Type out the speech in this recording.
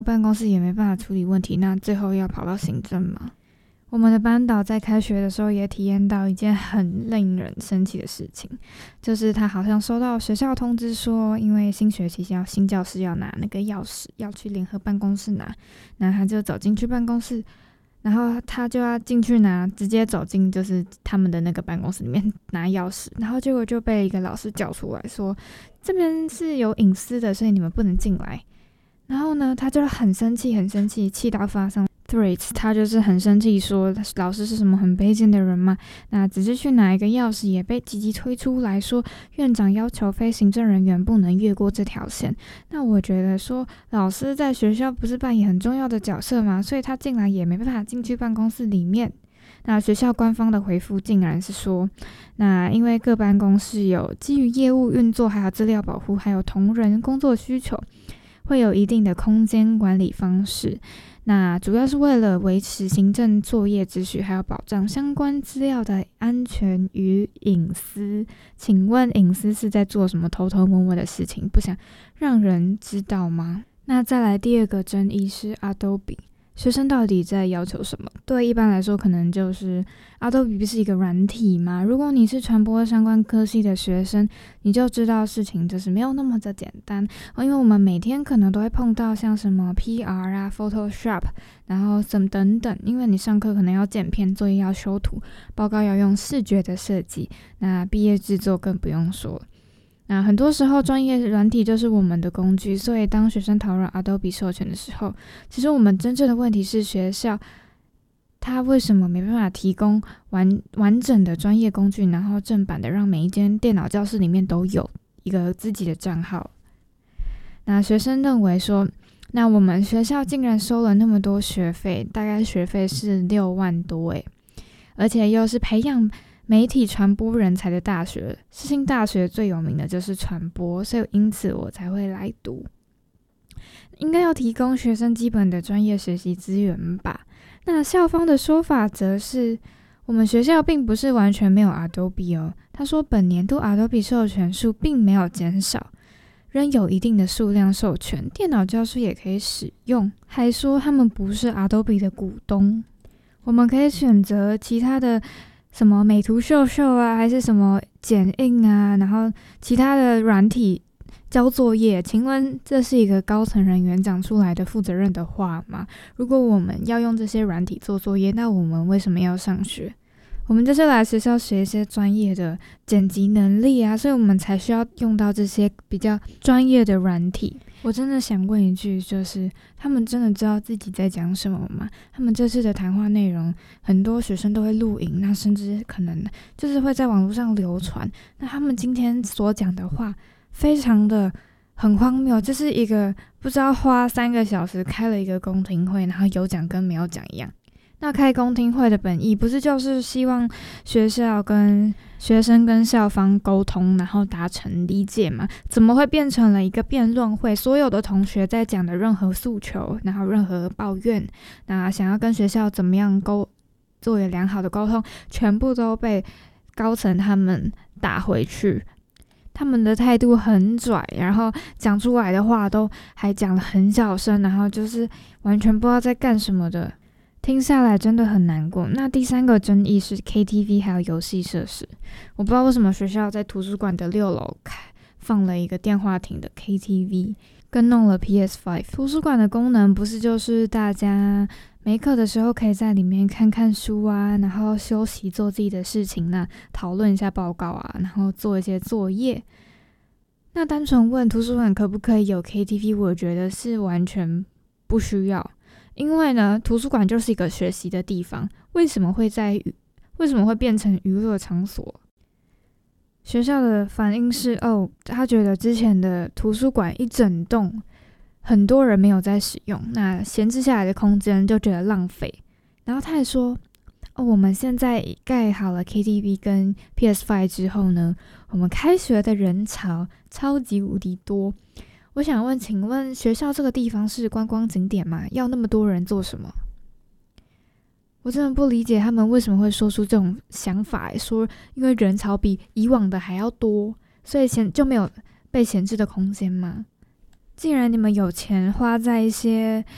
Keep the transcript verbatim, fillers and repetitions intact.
办公室也没办法处理问题，那最后要跑到行政嘛。我们的班导在开学的时候也体验到一件很令人生气的事情，就是他好像收到学校通知说，因为新学期要新教室要拿那个钥匙，要去联合办公室拿，那他就走进去办公室，然后他就要进去拿，直接走进就是他们的那个办公室里面拿钥匙，然后结果就被一个老师叫出来说，这边是有隐私的，所以你们不能进来。然后呢，他就很生气，很生气，气到发上 threats， 他就是很生气说老师是什么很卑贱的人嘛，那只是去拿一个钥匙也被积极推出来说院长要求非行政人员不能越过这条线。那我觉得说老师在学校不是扮演很重要的角色嘛，所以他进来也没办法进去办公室里面。那学校官方的回复竟然是说，那因为各办公室有基于业务运作还有资料保护还有同仁工作需求，会有一定的空间管理方式，那主要是为了维持行政作业秩序，还有保障相关资料的安全与隐私。请问隐私是在做什么偷偷摸摸的事情，不想让人知道吗？那再来第二个争议是 Adobe。学生到底在要求什么？对一般来说可能就是 Adobe 不是一个软体嘛，如果你是传播相关科系的学生，你就知道事情就是没有那么的简单、哦、因为我们每天可能都会碰到像什么 P R 啊 Photoshop 然后什么等等，因为你上课可能要剪片，作业要修图，报告要用视觉的设计，那毕业制作更不用说了。那很多时候专业软体就是我们的工具，所以当学生讨论 Adobe 授权的时候，其实我们真正的问题是学校它为什么没办法提供 完, 完整的专业工具，然后正版的让每一间电脑教室里面都有一个自己的账号。那学生认为说，那我们学校竟然收了那么多学费，大概学费是六万多耶，而且又是培养媒体传播人才的大学，世新大学最有名的就是传播，所以因此我才会来读。应该要提供学生基本的专业学习资源吧。那校方的说法则是，我们学校并不是完全没有 Adobe 哦。他说本年度 Adobe 授权数并没有减少，仍有一定的数量授权，电脑教室也可以使用，还说他们不是 Adobe 的股东，我们可以选择其他的什么美图秀秀啊，还是什么剪映啊，然后其他的软体交作业。请问这是一个高层人员讲出来的负责任的话吗？如果我们要用这些软体做作业，那我们为什么要上学？我们就是来学校学一些专业的剪辑能力啊，所以我们才需要用到这些比较专业的软体。我真的想问一句，就是他们真的知道自己在讲什么吗？他们这次的谈话内容很多学生都会录影，那甚至可能就是会在网络上流传，那他们今天所讲的话非常的很荒谬，就是一个不知道花三个小时开了一个公听会，然后有讲跟没有讲一样。那开公听会的本意不是就是希望学校跟学生跟校方沟通，然后达成理解吗？怎么会变成了一个辩论会？所有的同学在讲的任何诉求，然后任何抱怨，那想要跟学校怎么样沟做一个良好的沟通，全部都被高层他们打回去。他们的态度很拽，然后讲出来的话都还讲得很小声，然后就是完全不知道在干什么的，听下来真的很难过。那第三个争议是 K T V 还有游戏设施，我不知道为什么学校在图书馆的六楼放了一个电话亭的 K T V， 跟弄了 P S 五。 图书馆的功能不是就是大家没课的时候可以在里面看看书啊，然后休息做自己的事情，那讨论一下报告啊，然后做一些作业。那单纯问图书馆可不可以有 K T V， 我觉得是完全不需要，因为呢，图书馆就是一个学习的地方，为什么会在为什么会变成娱乐场所？学校的反应是，哦，他觉得之前的图书馆一整栋很多人没有在使用，那闲置下来的空间就觉得浪费。然后他还说，哦，我们现在盖好了 K T V 跟 P S 五 之后呢，我们开学的人潮超级无敌多。我想问，请问学校这个地方是观光景点吗？要那么多人做什么？我真的不理解他们为什么会说出这种想法，说因为人潮比以往的还要多，所以就没有被闲置的空间吗？既然你们有钱花在一些